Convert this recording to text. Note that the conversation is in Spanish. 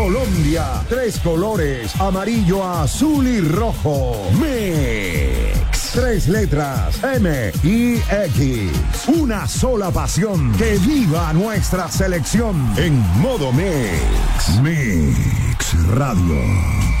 Colombia, 3 colores, amarillo, azul y rojo. Mix, 3 letras, MIX. Una sola pasión, que viva nuestra selección en modo Mix. Mix Radio.